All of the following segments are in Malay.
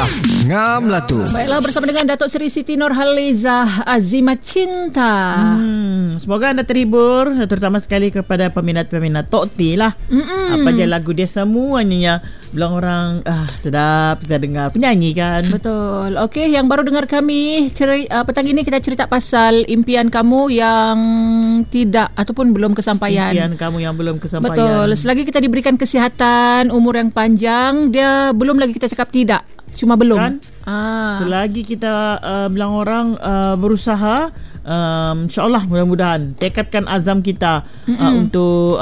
Ngam lah tu. Baiklah, bersama dengan Datuk Seri Siti Nurhalizah Azimah Cinta. Semoga anda terhibur, terutama sekali kepada peminat-peminat Tok T lah. Apa je lagu dia semuanya bilang orang sedap kita dengar, penyanyi kan. Betul. Okey, yang baru dengar kami petang ini kita cerita pasal impian kamu yang tidak ataupun belum kesampaian. Impian kamu yang belum kesampaian. Betul. Selagi kita diberikan kesihatan, umur yang panjang, dia belum lagi kita cakap tidak. Cuma belum. Kan? Selagi kita bilang orang berusaha, InsyaAllah mudah-mudahan tekadkan azam kita untuk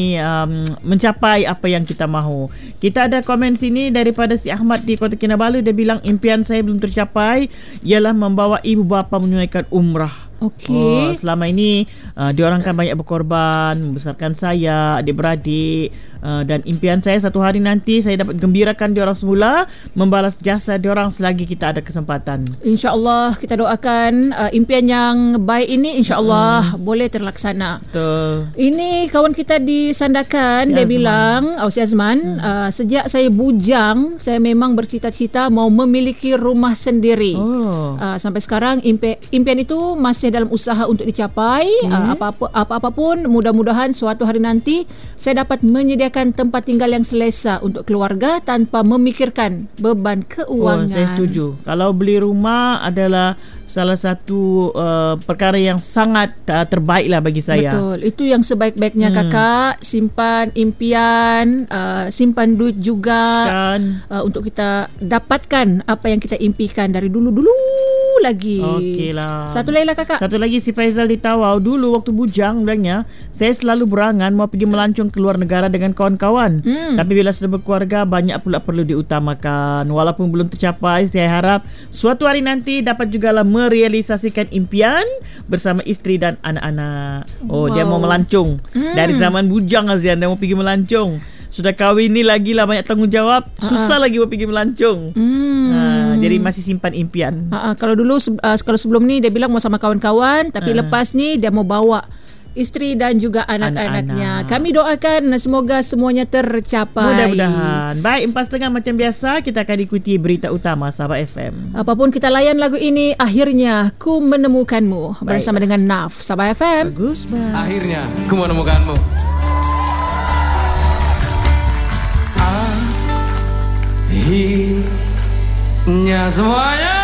mencapai apa yang kita mahu. Kita ada komen sini daripada si Ahmad di Kota Kinabalu. Dia bilang impian saya belum tercapai ialah membawa ibu bapa menunaikan umrah. Okey. Selama ini diorang kan banyak berkorban membesarkan saya, adik-beradik, dan impian saya satu hari nanti saya dapat gembirakan diorang semula, membalas jasa diorang selagi kita ada kesempatan. InsyaAllah kita doakan impian yang baik ini InsyaAllah boleh terlaksana. Betul. Ini kawan kita di Sandakan, dia bilang, si Azman, sejak saya bujang saya memang bercita-cita mau memiliki rumah sendiri. Sampai sekarang impian itu masih dalam usaha untuk dicapai. Apa-apapun, mudah-mudahan suatu hari nanti saya dapat menyediakan tempat tinggal yang selesa untuk keluarga tanpa memikirkan beban keuangan. Saya setuju. Kalau beli rumah adalah salah satu perkara yang sangat terbaiklah bagi saya. Betul. Itu yang sebaik-baiknya kakak. Simpan impian, simpan duit juga kan, untuk kita dapatkan apa yang kita impikan dari dulu-dulu lagi. Okeylah. Satu lagi lah kakak. Satu lagi si Faizal di Tawau. Dulu waktu bujang bilangnya, saya selalu berangan mau pergi melancong ke luar negara dengan kawan-kawan. Tapi bila sudah berkeluarga, banyak pula perlu diutamakan. Walaupun belum tercapai, saya harap suatu hari nanti dapat jugalah merealisasikan impian bersama isteri dan anak-anak. Dia mau melancong. Dari zaman bujang Azian, dia mau pergi melancong. Sudah kahwin ni lagilah banyak tanggungjawab, susah lagi mau pergi melancong. Jadi masih simpan impian. Kalau dulu kalau sebelum ni dia bilang mau sama kawan-kawan, tapi lepas ni dia mau bawa isteri dan juga anak-anaknya. Kami doakan semoga semuanya tercapai. Mudah-mudahan. Baik, 4.30 macam biasa kita akan ikuti berita utama Sabah FM. Apapun kita layan lagu ini, akhirnya ku menemukanmu. Bersama dengan Naf, Sabah FM. Bagus, bang. Akhirnya ku menemukanmu. Akhirnya semuanya